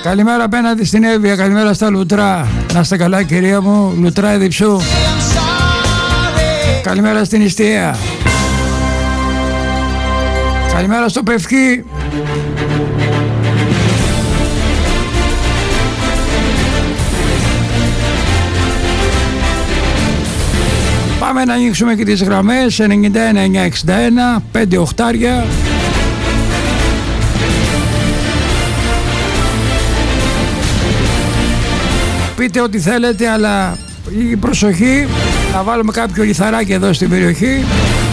Καλημέρα απέναντι στην Εύβοια, καλημέρα στα Λουτρά. Να είστε καλά κυρία μου, Λουτρά Εδιψού. Καλημέρα στην Ιστία. Καλημέρα στο Πευκή. Πάμε να ανοίξουμε και τις γραμμές 91-961 5 οχτάρια. Πείτε ό,τι θέλετε, αλλά η προσοχή, να βάλουμε κάποιο λιθαράκι εδώ στην περιοχή.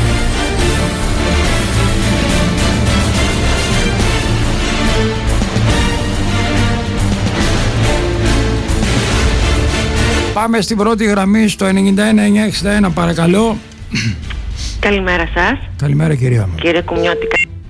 Πάμε στην πρώτη γραμμή στο 91-961 παρακαλώ. Καλημέρα σας. Καλημέρα κυρία μου. Κύριε Κουμιώτη,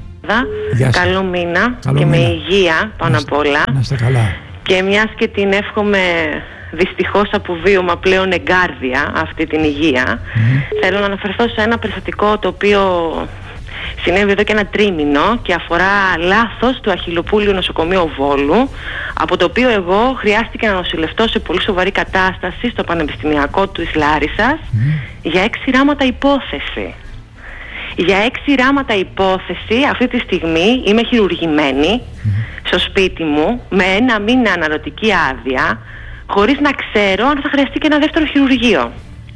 καλό μήνα. Καλό και μήνα. με υγεία πάνω απ' όλα. Να είστε καλά. Και μιας και την εύχομαι δυστυχώς αποβίωμα πλέον εγκάρδια αυτή την υγεία, θέλω να αναφερθώ σε ένα περιστατικό το οποίο συνέβη εδώ και ένα τρίμηνο και αφορά λάθος του Αχιλλοπούλιου νοσοκομείου Βόλου, από το οποίο εγώ χρειάστηκε να νοσηλευτώ σε πολύ σοβαρή κατάσταση στο Πανεπιστημιακό της Λάρισσας για 6 ράματα υπόθεση. Για 6 ράματα υπόθεση αυτή τη στιγμή είμαι χειρουργημένη στο σπίτι μου με 1 μήνα αναρωτική άδεια, χωρίς να ξέρω αν θα χρειαστεί και ένα δεύτερο χειρουργείο.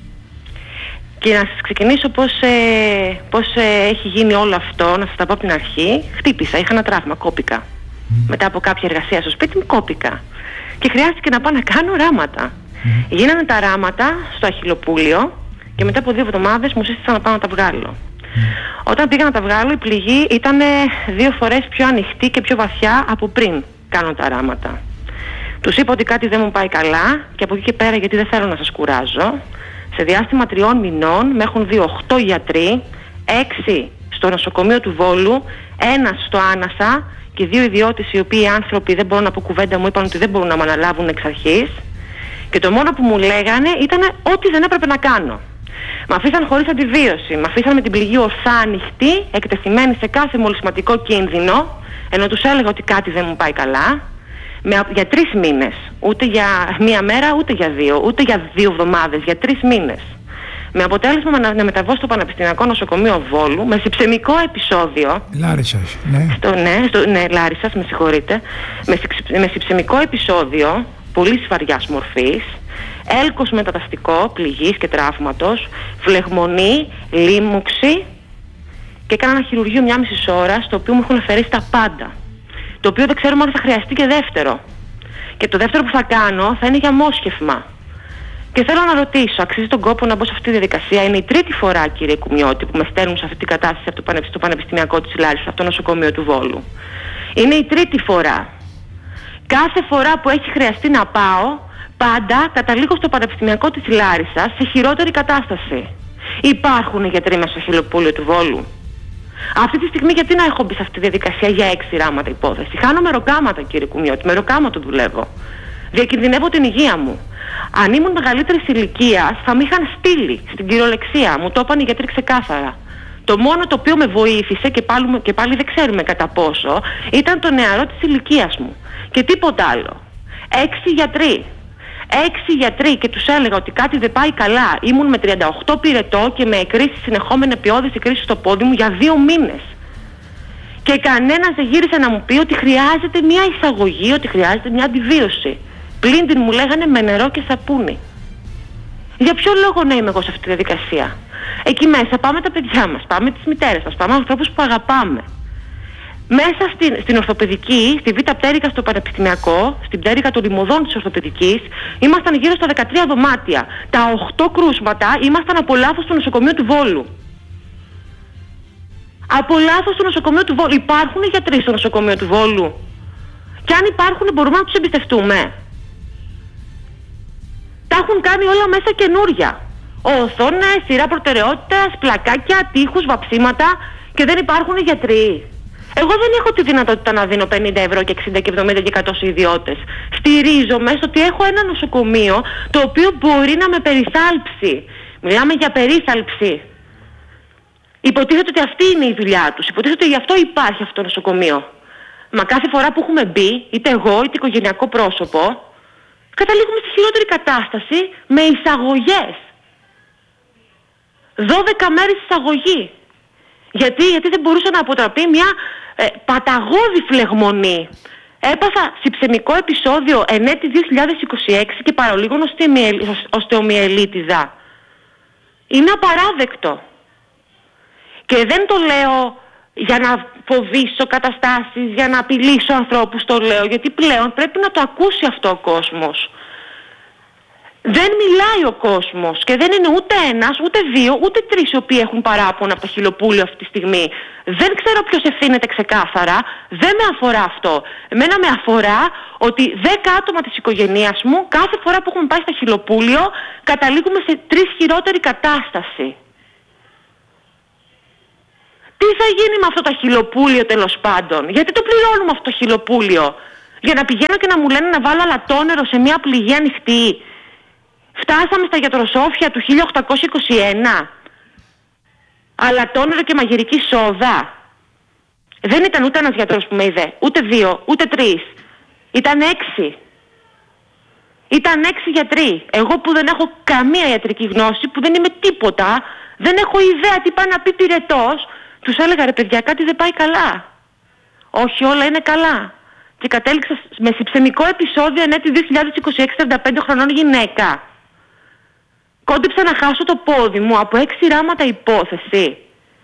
Και να σας ξεκινήσω πώς έχει γίνει όλο αυτό, να σας τα πω από την αρχή. Χτύπησα, είχα ένα τραύμα, κόπηκα. Μετά από κάποια εργασία στο σπίτι μου κόπηκα. Και χρειάστηκε να πάω να κάνω ράματα. Γίνανε τα ράματα στο Αχιλλοπούλιο και μετά από 2 εβδομάδες μου σύστησαν να πάω να τα βγάλω. Όταν πήγα να τα βγάλω, η πληγή ήταν 2 φορές πιο ανοιχτή και πιο βαθιά από πριν κάνω τα ράματα. Τους είπα ότι κάτι δεν μου πάει καλά και από εκεί και πέρα, γιατί δεν θέλω να σας κουράζω, σε διάστημα 3 μηνών με έχουν δει 8 γιατροί, 6 στο νοσοκομείο του Βόλου, 1 στο Άνασα και 2 ιδιώτες οι οποίοι άνθρωποι δεν μπορούν να πω κουβέντα, μου είπαν ότι δεν μπορούν να με αναλάβουν εξ αρχής και το μόνο που μου λέγανε ήταν ό,τι δεν έπρεπε να κάνω. Μ' αφήσαν χωρίς αντιβίωση, μ' αφήσαν με την πληγή ορθά ανοιχτή, εκτεθειμένη σε κάθε μολυσματικό κίνδυνο, ενώ τους έλεγα ότι κάτι δεν μου πάει καλά, για 3 μήνες. Ούτε για 1 μέρα, ούτε για 2, ούτε για 2 εβδομάδες, για 3 μήνες. Με αποτέλεσμα να μεταβώ στο Πανεπιστημιακό Νοσοκομείο Βόλου, με συψαιμικό επεισόδιο. Λάρισσας, ναι. Λάρισσας, με συγχωρείτε. Με συψαιμικό επεισόδιο, πολύ βαριάς μορφής, έλκος μεταταστικό, πληγής και τραύματος, φλεγμονή, λίμωξη και έκανα ένα χειρουργείο 1,5 ώρα, στο οποίο μου έχουν αφαιρέσει τα πάντα. Το οποίο δεν ξέρουμε αν θα χρειαστεί και δεύτερο. Και το δεύτερο που θα κάνω θα είναι για μόσχευμα. Και θέλω να ρωτήσω, αξίζει τον κόπο να μπω σε αυτή τη διαδικασία? Είναι η 3η φορά, κύριε Κουμιώτη, που με στέλνουν σε αυτή την κατάσταση από το Πανεπιστημιακό της Λάρισσας, από το νοσοκομείο του Βόλου. Είναι η 3η φορά. Κάθε φορά που έχει χρειαστεί να πάω, πάντα καταλήγω στο Πανεπιστημιακό της Λάρισσας σε χειρότερη κατάσταση. Υπάρχουν γιατροί μέσα στο Αχιλλοπούλιο του Βόλου? Αυτή τη στιγμή γιατί να έχω μπει σε αυτή τη διαδικασία για 6 ράματα υπόθεση? Χάνω μεροκάματα, κύριε Κουμιώτη, μεροκάματο δουλεύω. Διακινδυνεύω την υγεία μου. Αν ήμουν μεγαλύτερης ηλικίας θα με είχαν στείλει στην κυριολεξία. Μου το είπαν οι γιατροί ξεκάθαρα. Το μόνο το οποίο με βοήθησε και πάλι δεν ξέρουμε κατά πόσο, ήταν το νεαρό της ηλικίας μου. Και τίποτα άλλο. 6 γιατροί. 6 γιατροί και τους έλεγα ότι κάτι δεν πάει καλά. Ήμουν με 38 πυρετό και με κρίση, συνεχόμενη επειώδηση κρίση στο πόδι μου για 2 μήνες. Και κανένας δεν γύρισε να μου πει ότι χρειάζεται μια εισαγωγή, ότι χρειάζεται μια αντιβίωση. Πλην την μου λέγανε με νερό και σαπούνι. Για ποιο λόγο να είμαι εγώ σε αυτή τη διαδικασία? Εκεί μέσα πάμε τα παιδιά μας, πάμε τις μητέρες μας, πάμε ανθρώπους που αγαπάμε. Μέσα στην ορθοπαιδική, στη Β' Πτέρυγα στο Πανεπιστημιακό, στην Πτέρυγα των Λιμωδών της ορθοπαιδικής, ήμασταν γύρω στα 13 δωμάτια. Τα 8 κρούσματα ήμασταν από λάθος στο νοσοκομείο του Βόλου. Από λάθος στο νοσοκομείο του Βόλου. Υπάρχουν γιατροί στο νοσοκομείο του Βόλου? Και αν υπάρχουν, μπορούμε να τους εμπιστευτούμε? Τα έχουν κάνει όλα μέσα καινούρια. Οθόνες, σειρά προτεραιότητας, πλακάκια, τείχους, βαψίματα και δεν υπάρχουν γιατροί. Εγώ δεν έχω τη δυνατότητα να δίνω 50 ευρώ και 60 και 70 και 100 σε ιδιώτες. Στηρίζομαι στο ότι έχω ένα νοσοκομείο το οποίο μπορεί να με περιθάλψει. Μιλάμε για περίθαλψη. Υποτίθεται ότι αυτή είναι η δουλειά τους. Υποτίθεται ότι γι' αυτό υπάρχει αυτό το νοσοκομείο. Μα κάθε φορά που έχουμε μπει, είτε εγώ είτε οικογενειακό πρόσωπο, καταλήγουμε στη χειρότερη κατάσταση με εισαγωγές. 12 μέρες εισαγωγή. Γιατί δεν μπορούσε να αποτραπεί μια παταγώδη φλεγμονή. Έπαθα συψαιμικό επεισόδιο εν έτη 2026 και παρολίγων οστεομιελίτιδα. Είναι απαράδεκτο. Και δεν το λέω για να φοβήσω καταστάσεις, για να απειλήσω ανθρώπους, το λέω γιατί πλέον πρέπει να το ακούσει αυτό ο κόσμος. Δεν μιλάει ο κόσμος και δεν είναι ούτε ένας, ούτε δύο, ούτε τρεις οι οποίοι έχουν παράπονα από το χειλοπούλιο αυτή τη στιγμή. Δεν ξέρω ποιος ευθύνεται ξεκάθαρα, δεν με αφορά αυτό. Εμένα με αφορά ότι 10 άτομα της οικογένειας μου κάθε φορά που έχουμε πάει στα χειλοπούλιο καταλήγουμε σε 3 χειρότερη κατάσταση. Τι θα γίνει με αυτό το χειλοπούλιο τέλος πάντων? Γιατί το πληρώνουμε αυτό το χειλοπούλιο? Για να πηγαίνω και να μου λένε να βάλω αλατόνερο σε μια πληγή ανοιχτή? Φτάσαμε στα γιατροσόφια του 1821. Αλατόνερο και μαγειρική σόδα. Δεν ήταν ούτε ένας γιατρός που με είδε, ούτε 2, ούτε 3. Ήταν 6. Ήταν 6 γιατροί. Εγώ που δεν έχω καμία ιατρική γνώση, που δεν είμαι τίποτα, δεν έχω ιδέα τι πάει να πει πυρετός, τους έλεγα ρε παιδιά κάτι δεν πάει καλά. Όχι, όλα είναι καλά. Και κατέληξα με συψαιμικό επεισόδιο εν έτη 2026, 35 χρονών γυναίκα. Κόντεψα να χάσω το πόδι μου από 6 ράματα υπόθεση.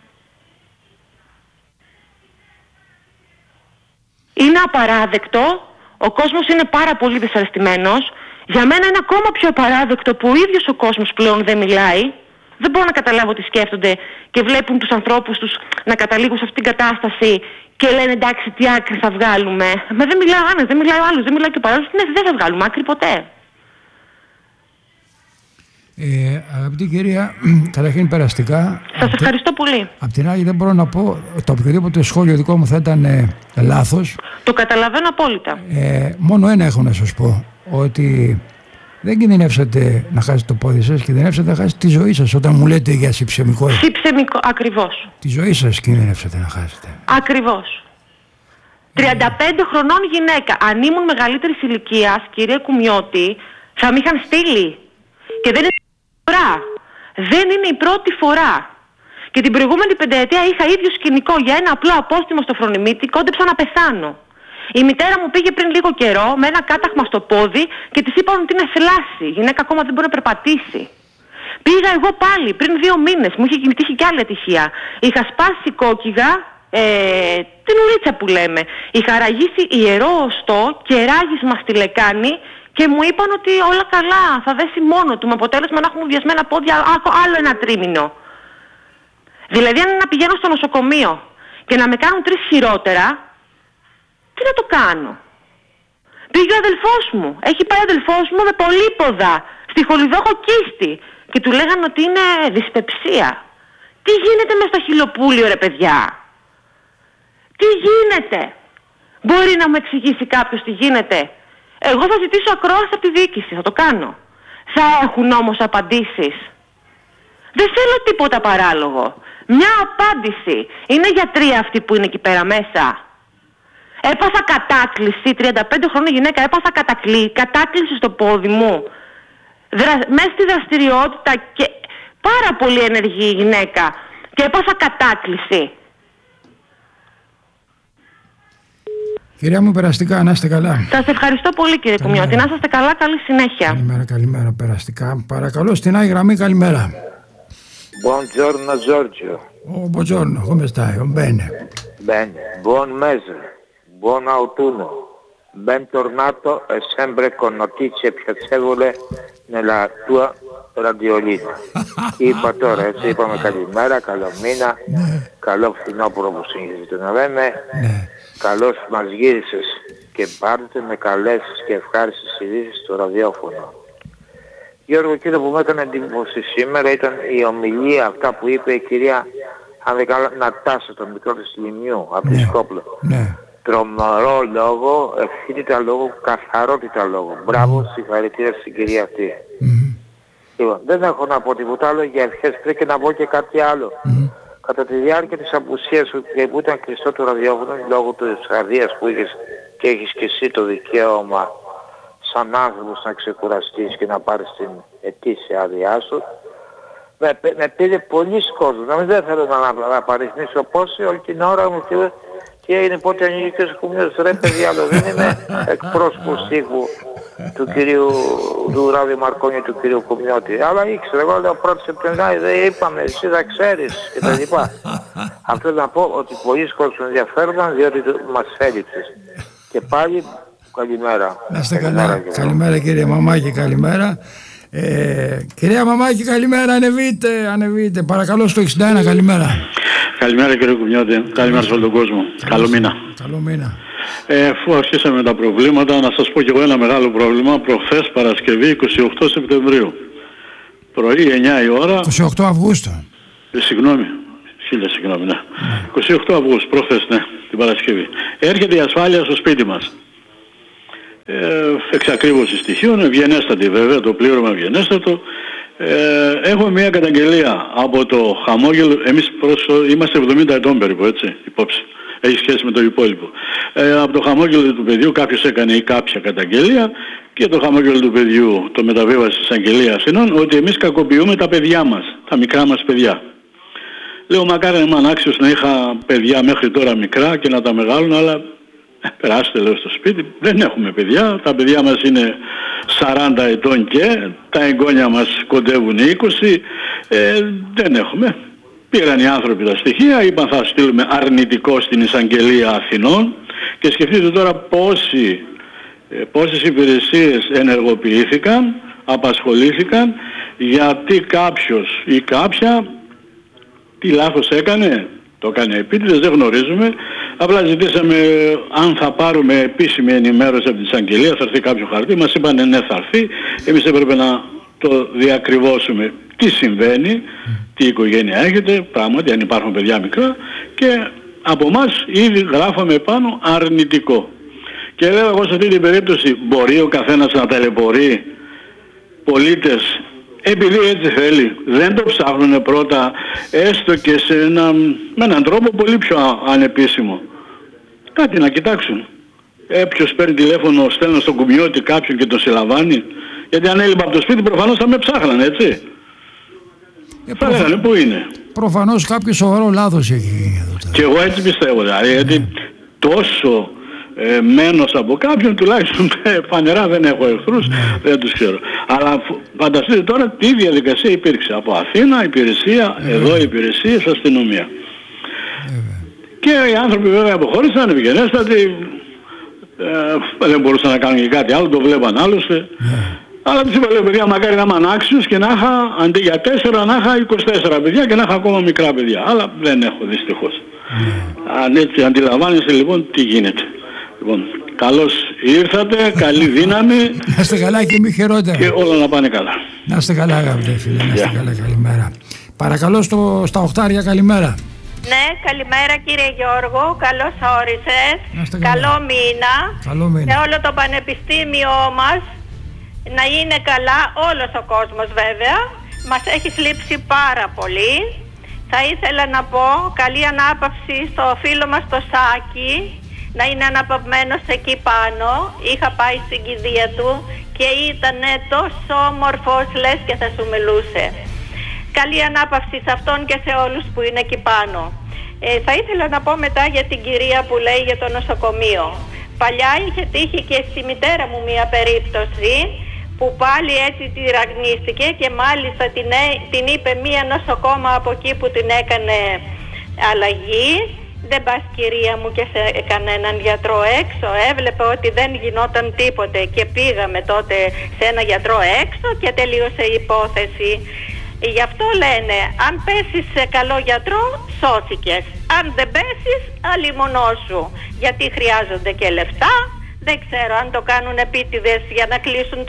Είναι απαράδεκτο. Ο κόσμος είναι πάρα πολύ δυσαρεστημένος. Για μένα είναι ακόμα πιο απαράδεκτο που ο ίδιος ο κόσμος πλέον δεν μιλάει. Δεν μπορώ να καταλάβω τι σκέφτονται και βλέπουν τους ανθρώπους τους να καταλήγουν σε αυτήν την κατάσταση και λένε εντάξει τι άκρη θα βγάλουμε. Μα δεν μιλάει ο ένας, δεν μιλάει ο άλλος, δεν μιλάει και ο παράλληλος. Ναι, δεν θα βγάλουμε άκρη ποτέ. Αγαπητή κυρία, καταρχήν περαστικά. Σας ευχαριστώ πολύ. Απ' την άλλη δεν μπορώ να πω, το οποιοδήποτε σχόλιο δικό μου θα ήταν λάθος. Το καταλαβαίνω απόλυτα. Μόνο ένα έχω να σας πω, ότι δεν κινδυνεύσατε να χάσετε το πόδι σας, κινδυνεύσατε να χάσετε τη ζωή σας όταν μου λέτε για συψαιμικό. Συψαιμικό, ακριβώς. Τη ζωή σας κινδυνεύσατε να χάσετε. Ακριβώς. 35 χρονών γυναίκα. Αν ήμουν μεγαλύτερης ηλικίας, κύριε Κουμιώτη, θα με είχαν στείλει. Και δεν είναι η φορά. Δεν είναι η πρώτη φορά. Και την προηγούμενη πενταετία είχα ίδιο σκηνικό για ένα απλό απόστημα στο φρονιμίτι, κόντεψα να πεθάνω. Η μητέρα μου πήγε πριν λίγο καιρό με ένα κάταχμα στο πόδι και της είπαν ότι είναι θλάση. Η γυναίκα ακόμα δεν μπορεί να περπατήσει. Πήγα εγώ πάλι πριν 2 μήνες, μου είχε τύχει κι άλλη ατυχία. Είχα σπάσει κόκκιγα, την ουρίτσα που λέμε. Είχα ραγίσει ιερό οστό και ράγισμα στη λεκάνη. Και μου είπαν ότι όλα καλά, θα δέσει μόνο του, με αποτέλεσμα να έχουν βιασμένα πόδια άλλο 1 τρίμηνο. Δηλαδή αν να πηγαίνω στο νοσοκομείο και να με κάνουν 3 χειρότερα, τι να το κάνω? Πήγε ο αδελφός μου, έχει πάει ο αδελφός μου με πολύποδα, στη χολιδόχο κίστη και του λέγανε ότι είναι δυσπεψία. Τι γίνεται μες στο χειλοπούλιο ρε παιδιά? Τι γίνεται? Μπορεί να μου εξηγήσει κάποιος τι γίνεται? Εγώ θα ζητήσω ακρόαση από τη διοίκηση, θα το κάνω. Θα έχουν όμως απαντήσεις. Δεν θέλω τίποτα παράλογο. Μια απάντηση. Είναι γιατροί αυτοί που είναι εκεί πέρα μέσα? Έπαθα κατάκληση, 35 χρόνια γυναίκα, έπαθα κατάκληση στο πόδι μου. Μέσα στη δραστηριότητα και πάρα πολύ ενεργή γυναίκα. Και έπαθα κατάκληση. Κυρία μου, περαστικά, να είστε καλά. Σας ευχαριστώ πολύ κύριε Κουμιώτη. Να είστε καλά, καλή συνέχεια. Καλημέρα, περαστικά. Παρακαλώ, στην άλλη γραμμή, καλημέρα. Buongiorno Giorgio. Buongiorno, come stai? Bene. Bene, buon mese, buon autunno. Bentornato e sempre con notizie piacevole nella tua radiolina. Είπα τώρα, έτσι είπαμε καλημέρα, καλό μήνα, καλό φθινόπωρο που συνεχίζεται να λέμε. Καλώς μας γύρισες και πάρτε με καλές και ευχάριστες ειδήσεις στο ραδιόφωνο. Γιώργο, εκείνο που με έκανε εντύπωση σήμερα ήταν η ομιλία αυτά που είπε η κυρία Νατάσα, το μικρό της Λιμιού, από τη Σκόπλο. Τρομερό λόγο, ευθύτητα λόγο, καθαρότητα λόγο. Μπράβο, συγχαρητήρια στην κυρία αυτή. Δεν έχω να πω τίποτα άλλο για ευχές, πρέπει και να πω και κάτι άλλο. κατά τη διάρκεια της απουσίας σου και που ήταν κλειστό το ραδιόφωνο λόγω της καρδίας που είχες και έχεις και εσύ το δικαίωμα σαν άνθρωπος να ξεκουραστείς και να πάρεις την ετήσια άδειά σου, με πήρε πολλοί κόσμος. Να μην δεν θέλω να παριθμίσω πόσοι, όλη την ώρα μου και έγινε πότε ανοίγει και ο Κουμιώτης. Ρε παιδιά, άλλο δεν είμαι εκπρόσωπος τύπου του κυρίου του Ράδιο Μαρκόνη, του κυρίου Κουμιώτη. Αλλά ήξερα, εγώ λέω 1η Σεπτεμβρίου, δεν είπαμε, εσύ θα ξέρεις κτλ. Αυτό να πω ότι πολλοί κόσμος ενδιαφέρονταν διότι μας έλειψες. Και πάλι καλημέρα. Να είστε καλά. Καλημέρα κύριε Μαμάκη, καλημέρα. Κυρία Μαμάκη, καλημέρα, ανεβείτε. Παρακαλώ στο 61, καλημέρα. Καλημέρα κύριε Κουμιώτη, καλημέρα σε όλο τον κόσμο. Καλό μήνα. Καλό μήνα. Αφού αρχίσαμε τα προβλήματα, να σας πω και εγώ ένα μεγάλο πρόβλημα. Προχθές Παρασκευή 28 Σεπτεμβρίου. Πρωί 9 η ώρα. 28 Αυγούστου. Συγγνώμη, ναι. 28 Αυγούστου, προχθές, ναι, την Παρασκευή. Έρχεται η ασφάλεια στο σπίτι μας. Εξακρίβωση στοιχείων, ευγενέστατη βέβαια, το πλήρωμα ευγενέστατο. Έχω μια καταγγελία από το χαμόγελο, εμείς είμαστε 70 ετών περίπου, έτσι, υπόψη. Έχει σχέση με το υπόλοιπο. Από το χαμόγελο του παιδιού κάποιος έκανε ή κάποια καταγγελία και το χαμόγελο του παιδιού το μεταβίβασε στην Αγγελία Αθηνών ότι εμείς κακοποιούμε τα παιδιά μας, τα μικρά μας παιδιά. Λέω μακάρι να είμαι ανάξιος να είχα παιδιά μέχρι τώρα μικρά και να τα μεγάλουν, αλλά περάστε λέω στο σπίτι, δεν έχουμε παιδιά, τα παιδιά μας είναι 40 ετών και τα εγγόνια μας κοντεύουν 20, δεν έχουμε. Πήραν οι άνθρωποι τα στοιχεία, είπαν θα στείλουμε αρνητικό στην Εισαγγελία Αθηνών και σκεφτείτε τώρα πόσες υπηρεσίες ενεργοποιήθηκαν, απασχολήθηκαν γιατί κάποιος ή κάποια τι λάθος έκανε. Το έκανε επίτηδες, δεν γνωρίζουμε. Απλά ζητήσαμε αν θα πάρουμε επίσημη ενημέρωση από την Εισαγγελία, θα έρθει κάποιο χαρτί. Μας είπαν ναι θα έρθει. Εμείς έπρεπε να το διακριβώσουμε τι συμβαίνει, τι οικογένεια έχετε, πράγματι αν υπάρχουν παιδιά μικρά και από εμάς ήδη γράφαμε πάνω αρνητικό. Και λέω εγώ σε αυτή την περίπτωση μπορεί ο καθένας να ταλαιπωρεί πολίτες επειδή έτσι θέλει, δεν το ψάχνουν πρώτα έστω και με έναν τρόπο πολύ πιο ανεπίσημο. Κάτι να κοιτάξουν. Ποιος παίρνει τηλέφωνο, στέλνω στον Κουμιώτη κάποιον και τον συλλαμβάνει. Γιατί αν έλειπα από το σπίτι προφανώς θα με ψάχνανε, έτσι. Θα λέγανε πού είναι. Προφανώς κάποιο σοβαρό λάθος έχει γίνει εδώ. Και εγώ έτσι πιστεύω, δηλαδή, γιατί τόσο μένος από κάποιον, τουλάχιστον φανερά δεν έχω εχθρούς, δεν τους ξέρω. Αλλά φανταστείτε τώρα τι διαδικασία υπήρξε. Από Αθήνα υπηρεσία, εδώ υπηρεσίες, αστυνομία. Και οι άνθρωποι βέβαια αποχώρησαν, ευγενέστατοι, δεν μπορούσαν να κάνουν και κάτι άλλο, το βλέπαν άλλωστε. Αλλά τους είπα, λέω παιδιά, μακάρι να είμαι ανάξιος και να είχα αντί για 4 να είχα 24 παιδιά και να είχα ακόμα μικρά παιδιά. Αλλά δεν έχω δυστυχώς. Αν έτσι αντιλαμβάνεστε λοιπόν τι γίνεται. Λοιπόν, καλώς ήρθατε, καλή δύναμη. Να είστε καλά και μη χειρότερα. Και όλα να πάνε καλά. Να είστε καλά αγαπητέ φίλε, να είστε καλά, καλημέρα. Παρακαλώ στα οχτάρια, καλημέρα. Ναι, καλημέρα κύριε Γιώργο, καλώς όρισες. Καλό μήνα. Σε όλο το πανεπιστήμιό μας να είναι καλά, όλος ο κόσμος βέβαια. Μας έχει θλίψει πάρα πολύ. Θα ήθελα να πω καλή ανάπαυση στο φίλο μας το Σάκη, να είναι αναπαυμένος εκεί πάνω. Είχα πάει στην κηδεία του και ήταν τόσο όμορφος, λες και θα σου μιλούσε. Καλή ανάπαυση σε αυτόν και σε όλους που είναι εκεί πάνω. Θα ήθελα να πω μετά για την κυρία που λέει για το νοσοκομείο. Παλιά είχε τύχει και στη μητέρα μου μια περίπτωση που πάλι έτσι τυραγνίστηκε και μάλιστα την είπε μία νοσοκόμα από εκεί που την έκανε αλλαγή. Δεν πας κυρία μου και σε κανέναν γιατρό έξω, έβλεπε ότι δεν γινόταν τίποτε και πήγαμε τότε σε ένα γιατρό έξω και τελείωσε η υπόθεση. Γι' αυτό λένε, αν πέσεις σε καλό γιατρό, σώθηκες. Αν δεν πέσεις, αλιμονώσου. Γιατί χρειάζονται και λεφτά. Δεν ξέρω αν το κάνουν επίτηδες για να κλείσουν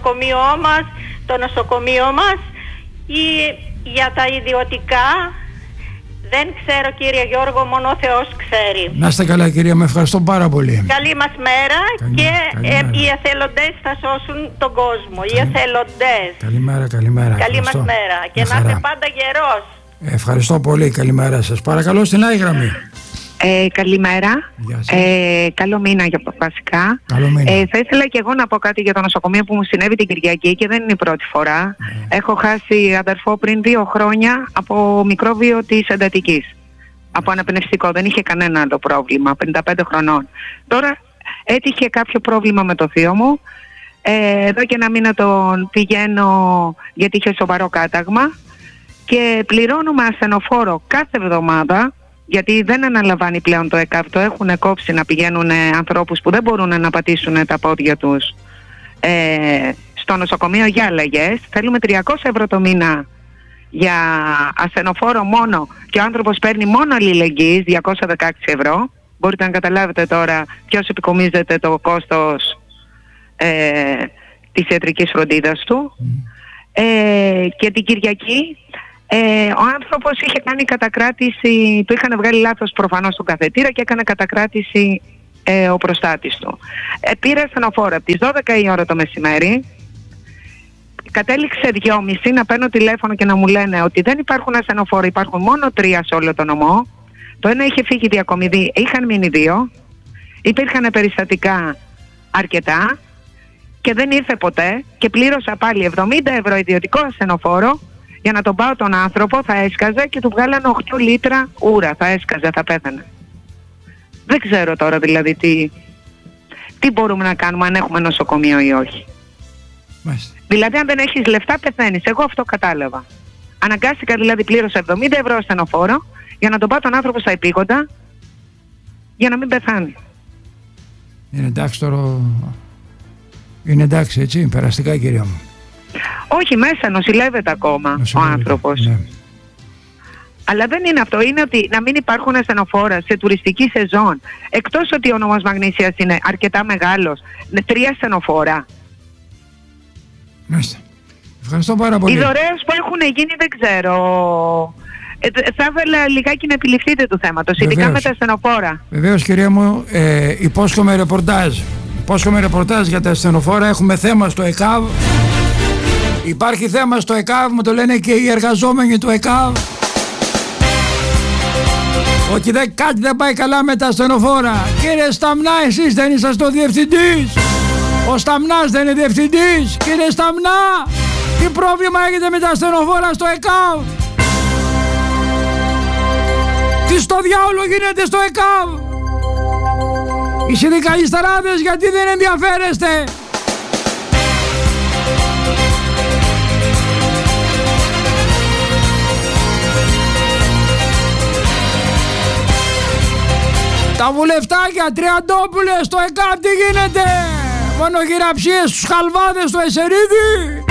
το νοσοκομείο μας ή για τα ιδιωτικά. Δεν ξέρω κύριε Γιώργο, μόνο ο Θεός ξέρει. Να είστε καλά κυρία, με ευχαριστώ πάρα πολύ. Καλή μας μέρα και οι εθελοντές θα σώσουν τον κόσμο. Οι εθελοντές. Καλημέρα. Καλή μας μέρα και να είστε πάντα γερός. Ευχαριστώ πολύ, καλημέρα σας. Παρακαλώ, στην άλλη γραμμή. Καλημέρα. Καλό μήνα βασικά. Καλό μήνα. Θα ήθελα και εγώ να πω κάτι για το νοσοκομείο που μου συνέβη την Κυριακή και δεν είναι η πρώτη φορά. Έχω χάσει αδερφό πριν 2 χρόνια από μικρόβιο της εντατικής. Από αναπνευστικό. Δεν είχε κανένα άλλο πρόβλημα. 55 χρονών. Τώρα έτυχε κάποιο πρόβλημα με το θείο μου. Εδώ και 1 μήνα τον πηγαίνω γιατί είχε σοβαρό κάταγμα και πληρώνουμε ασθενοφόρο κάθε εβδομάδα, γιατί δεν αναλαμβάνει πλέον το ΕΚΑΒ. Το έχουν κόψει να πηγαίνουν ανθρώπους που δεν μπορούν να πατήσουν τα πόδια τους στο νοσοκομείο για αλλαγές. Θέλουμε 300 ευρώ το μήνα για ασθενοφόρο μόνο και ο άνθρωπος παίρνει μόνο αλληλεγγύης, 216 ευρώ. Μπορείτε να καταλάβετε τώρα ποιος επικομίζεται το κόστος της ιατρικής φροντίδας του. Και την Κυριακή ο άνθρωπος είχε κάνει κατακράτηση, του είχαν βγάλει λάθος προφανώς στον καθετήρα και έκανε κατακράτηση ο προστάτης του. Πήρε ασθενοφόρο από τις 12 η ώρα το μεσημέρι, κατέληξε 2.30 να παίρνω τηλέφωνο και να μου λένε ότι δεν υπάρχουν ασθενοφόροι, υπάρχουν μόνο 3 σε όλο το νομό. Το ένα είχε φύγει διακομιδή, είχαν μείνει 2, υπήρχαν περιστατικά αρκετά και δεν ήρθε ποτέ και πλήρωσα πάλι 70 ευρώ ιδιωτικό ασθενοφόρο για να τον πάω τον άνθρωπο, θα έσκαζε και του βγάλανε 8 λίτρα ούρα, θα έσκαζε, θα πέθανε. Δεν ξέρω τώρα δηλαδή τι μπορούμε να κάνουμε, αν έχουμε νοσοκομείο ή όχι. Μάλιστα. Δηλαδή αν δεν έχεις λεφτά πεθαίνεις, εγώ αυτό κατάλαβα. Αναγκάστηκα δηλαδή, πλήρωσα 70 ευρώ ασθενοφόρο για να τον πάω τον άνθρωπο στα επίγοντα για να μην πεθάνει. Είναι εντάξει τώρα, είναι εντάξει έτσι, περαστικά κυρία μου. Όχι, μέσα νοσηλεύεται ακόμα ο άνθρωπος. Ναι. Αλλά δεν είναι αυτό, είναι ότι να μην υπάρχουν ασθενοφόρα σε τουριστική σεζόν. Εκτός ότι ο νόμος Μαγνήσιας είναι αρκετά μεγάλος, 3 ασθενοφόρα. Μάλιστα. Ευχαριστώ πάρα πολύ. Οι δωρεές που έχουν γίνει δεν ξέρω. Θα ήθελα λιγάκι να επιληφθείτε του θέματος, ειδικά με τα ασθενοφόρα. Βεβαίως κυρία μου, υπόσχομαι ρεπορτάζ. Υπόσχομαι ρεπορτάζ για τα ασθενοφόρα. Έχουμε θέμα στο ΕΚΑΒ. Υπάρχει θέμα στο ΕΚΑΒ, μου το λένε και οι εργαζόμενοι του ΕΚΑΒ. Ότι κάτι δεν πάει καλά με τα ασθενοφόρα. Κύριε Σταμνά, εσείς δεν είσαστε ο διευθυντής? Ο Σταμνάς δεν είναι διευθυντής? Κύριε Σταμνά, τι πρόβλημα έχετε με τα ασθενοφόρα στο ΕΚΑΒ? Τι στο διάολο γίνεται στο ΕΚΑΒ? Οι συνδικαλισταράδες γιατί δεν ενδιαφέρεστε? Τα βουλευτάκια, Τριαντόπουλες, στο ΕΚΑΒ τι γίνεται? Μονογυραψίες στους χαλβάδες στο Εσερίδι?